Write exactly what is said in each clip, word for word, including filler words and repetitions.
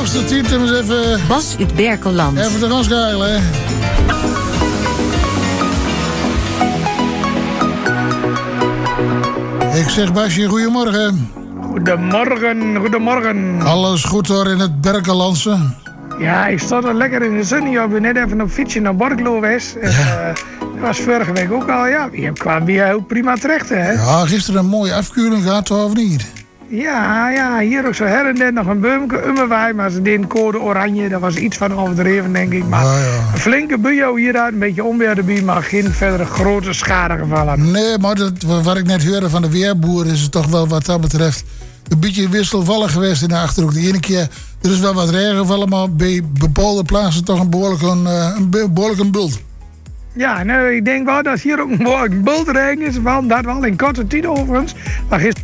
hoogste tijd om eens even... Bas uit Berkelland. Even te gaan schalen, hè. Ik zeg Basje, goedemorgen. Goedemorgen, goedemorgen. Alles goed hoor in het Berkelandse? Ja, ik stond er lekker in de zon. Ik ben net even op fietsje naar Borklo geweest. En, Ja. uh, dat was vorige week ook al. Ja, je kwam weer heel prima terecht, hè? Ja, gisteren een mooie afkeuring gehad, of niet? Ja, ja, hier ook zo her en der nog een beumke, ummerwaai. Maar ze deden code oranje. Dat was iets van overdreven, denk ik. Maar Ja, ja. een flinke bujo hieruit, een beetje onweer erbij. Maar geen verdere grote schade gevallen. Nee, maar dat, wat ik net hoorde van de weerboer is het toch wel wat dat betreft een beetje wisselvallig geweest in de Achterhoek. De ene keer, er is wel wat regen gevallen, maar bij bepaalde plaatsen toch een behoorlijk een, eh, een be- behoorlijk een bult. Ja, nou, ik denk wel dat hier ook een behoorlijk bultregen is. Want dat wel in korte tijd overigens. Maar gisteren...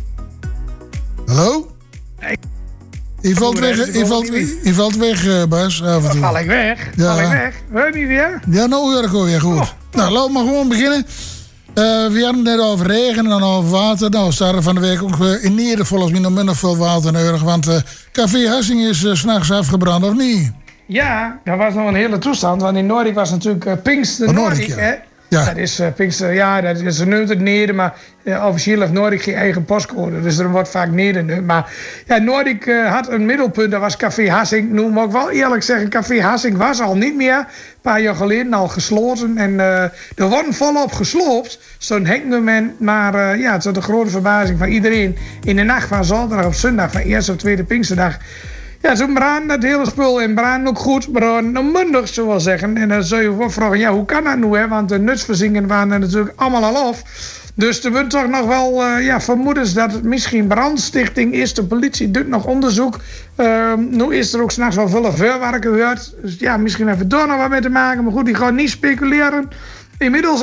Hallo? Nee. Je valt Hoe weg, rijden je ze valt, gewoon niet? je valt weg, eh, Bas, af en toe. Val ik weg? Ja. Val ik weg? Hoor je niet weer? Ja, nou hoor ik al weer goed. Oh. Nou, laten we maar gewoon beginnen. Uh, we hadden het net over regen en dan over water. Nou, staat er van de week ook uh, in Neerden volgens mij nog minder veel water nodig. Want uh, Café Hassing is uh, 's nachts afgebrand, of niet? Ja, dat was nog een hele toestand. Want in Noordik was natuurlijk uh, Pinkster Oh, Noordik, Noordik, ja. hè? Ja. Dat is uh, Pinkster, ja, dat is, ze noemt het Neerden, maar uh, officieel heeft Noordik geen eigen postcode. Dus er wordt vaak Neerden genoemd. Maar ja, Noordik uh, had een middelpunt, dat was Café Hassing. Nu moet ik wel eerlijk zeggen, Café Hassing was al niet meer. Een paar jaar geleden al gesloten. En uh, er worden volop gesloopt. Zo'n hekmoment. Maar uh, ja, het is de grote verbazing van iedereen. In de nacht van zaterdag op zondag, van eerste of tweede Pinksterdag. Ja, zo'n brand, dat hele spul in brand ook goed, maar uh, mundig, zo wel zeggen. En dan zou je wel vragen, ja, hoe kan dat nu, hè? Want de nutsvoorzieningen waren er natuurlijk allemaal al af. Dus er wordt toch nog wel uh, ja, vermoedens dat het misschien brandstichting is. De politie doet nog onderzoek. Uh, nu is er ook s'nachts wel veel vuurwerk gehoord. Dus ja, misschien even door nog wat mee te maken. Maar goed, die gaan niet speculeren. Inmiddels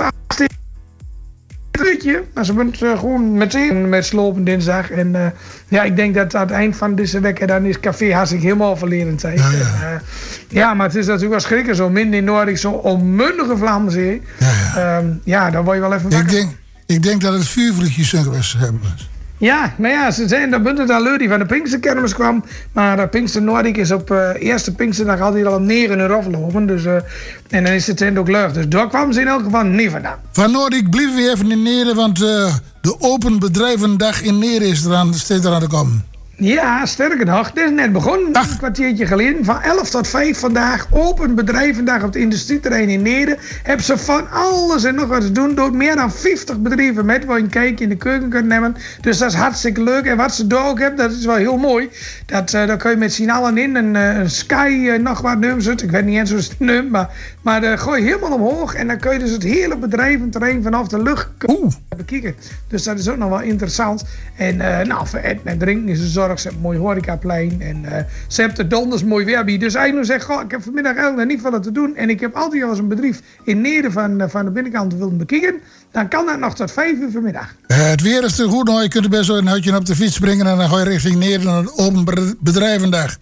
uurtje. Maar ze bent uh, gewoon meteen met slopen dinsdag. En uh, ja, ik denk dat aan het eind van deze week dan is Café Hassing helemaal verleden tijd. Ja, ja. En, uh, ja, maar het is natuurlijk wel schrikken. Zo minder in Noordik, zo onmundige Vlaamzee. Ja, ja. Um, ja, dan word je wel even Ik wakker. denk, ik denk dat het vuurvliegjes zijn geweest. hebben. Ja, nou ja, ze zijn dat bunten dan leur die van de Pinksterkermis kwam. Maar uh, Pinkster Noordik is op uh, eerste Pinksterdag altijd al om negen uur afgelopen. Dus, uh, en dan is de tent ook leeg. Dus daar kwamen ze in elk geval niet vandaan. Van Noordik blijven we even in Neerden, want uh, de Open Bedrijvendag in Neerden is eraan, steeds eraan te komen. Ja, sterker nog, dit is net begonnen, Ach. een kwartiertje geleden. Van elf tot vijf vandaag, open bedrijvendag op het industrieterrein in Neerden. Hebben ze van alles en nog wat te doen. Door meer dan vijftig bedrijven met waar je een kijkje in de keuken kunt nemen. Dus dat is hartstikke leuk. En wat ze daar ook hebben, dat is wel heel mooi. Dat, uh, daar kun je met z'n allen in. Een, uh, een Sky, uh, nog wat nummers. Ik weet niet eens hoe het noemt, maar, maar uh, gooi je helemaal omhoog. En dan kun je dus het hele bedrijventerrein vanaf de lucht Oeh. bekijken. Dus dat is ook nog wel interessant. En uh, nou, voor eten en drinken is een zorg. Ze hebben een mooi horecaplein. En uh, ze hebben de donders mooi weer bij. Dus eigenlijk zegt, goh, ik heb vanmiddag eigenlijk niet veel te doen. En ik heb altijd al eens een bedrijf in Neerden van, uh, van de binnenkant willen bekijken. Dan kan dat nog tot vijf uur vanmiddag. Uh, het weer is te goed, nou, je kunt er best wel een hutje op de fiets springen en dan ga je richting Neerden naar de Open Bedrijvendag.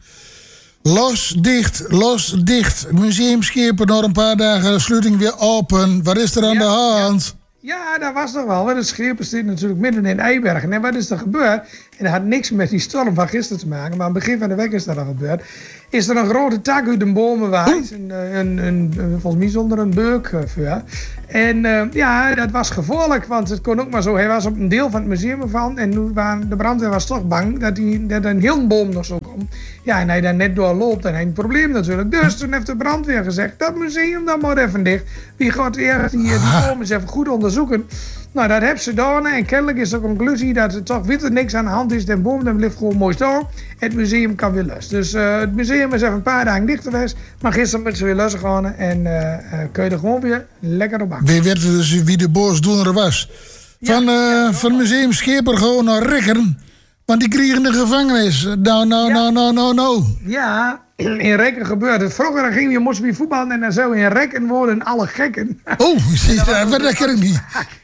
Los dicht, los dicht. Museumschepen nog een paar dagen, sluiting weer open. Wat is er aan Ja, de hand? Ja, dat was nog wel. Want het schepen zit natuurlijk midden in Eibergen. En wat is er gebeurd? En dat had niks met die storm van gisteren te maken. Maar aan het begin van de week is dat al gebeurd. Is er een grote tak uit de bomen waaid. Een, een, een, een, volgens mij zonder een beuk uh, voor. En uh, ja, dat was gevaarlijk. Want het kon ook maar zo. Hij was op een deel van het museum van. En nu waren, de brandweer was toch bang dat, die, dat een heel boom nog zo komt. Ja, en hij daar net doorloopt. En hij heeft een probleem natuurlijk. Dus toen heeft de brandweer gezegd. Dat museum dan maar even dicht. Wie gaat eerst die, die boom eens even goed onderzoeken. Nou, dat hebben ze gedaan. En kennelijk is de conclusie dat er toch weer niks aan de hand is. De boom dan blijft gewoon mooi staan. Het museum kan weer los. Dus uh, het museum is even een paar dagen dicht geweest. Maar gisteren moeten ze weer los gaan. En uh, uh, kun je er gewoon weer lekker op aan. We weten dus wie de boosdoener was. Van, uh, ja, van museum Scheper gewoon naar Rekkeren. Want die kregen de gevangenis. Nou, nou, Ja. nou, nou, nou, nou. Ja, in Rekken gebeurt het. Vroeger ging je moest weer voetballen en dan zou in Rekken worden alle gekken. Oh, dat, dat ken ik niet.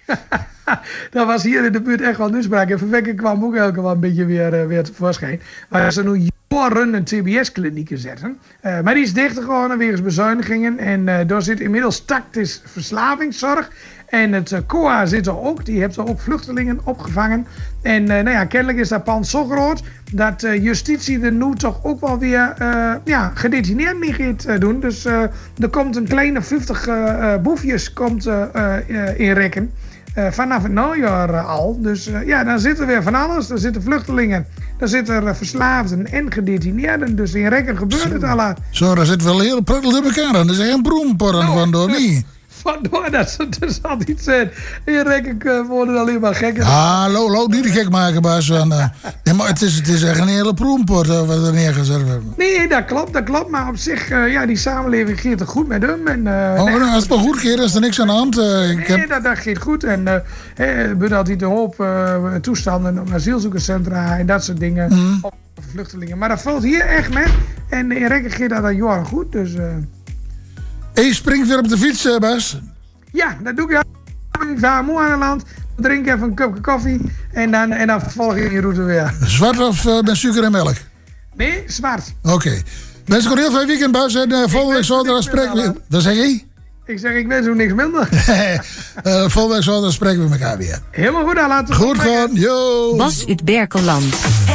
Dat was hier in de buurt echt wel nieuwspraak. En Verwekken kwam ook elke wel een beetje weer, uh, weer tevoorschijn. Maar als er nu Een T B S-klinieken zetten. Uh, maar die is dicht geworden wegens bezuinigingen. En uh, daar zit inmiddels tactisch verslavingszorg. En het uh, C O A zit er ook. Die heeft er ook vluchtelingen opgevangen. En uh, nou ja, kennelijk is dat pand zo groot dat uh, justitie er nu toch ook wel weer uh, ja, gedetineerd mee gaat uh, doen. Dus uh, er komt een kleine vijftig uh, uh, boefjes komt, uh, uh, in rekken. Uh, vanaf het najaar uh, al. Dus uh, ja, dan zit er weer van alles. Er zitten vluchtelingen, er zitten uh, verslaafden en gedetineerden. Dus in rekken gebeurt zo. Het al. Zo, daar zit wel heel pruttel in elkaar. Dat is echt een broemporren nou, van door niet. Vandoor dat ze dus al iets zijn. In rekken uh, worden alleen maar gekker. Ah, lo, lo, niet de gek maken, baas. Van, uh, nee, maar het is, het is echt een hele broemport uh, wat er neergezet hebben. Nee, dat klopt, dat klopt. Maar op zich, uh, ja, die samenleving gaat er goed met hem. En, uh, oh, nee, nou, als het maar goed gaat, is er niks aan de hand. Uh, ik nee, heb... dat, dat gaat goed. En uh, er wordt altijd een hoop uh, toestanden op asielzoekerscentra en dat soort dingen. Mm. Op vluchtelingen. Maar dat valt hier echt mee. En in rekken gaat dat al jaren goed. Dus... Uh... Je springt weer op de fiets, uh, Bas. Ja, dat doe ik. Ik ga mooi aan het land. Drink even een kopje koffie. En dan, en dan volg ik je route weer. Zwart of uh, met suiker en melk? Nee, zwart. Oké. Okay. Mensen, heel fijn weekend, Bas. En uh, volgende week zondag spreken we... Wat zeg je? Ik zeg, ik wens u niks minder. uh, volgende week zondag spreken we elkaar weer. Helemaal goed, dan laten we goed gaan. Yo. Bas uit Berkelland.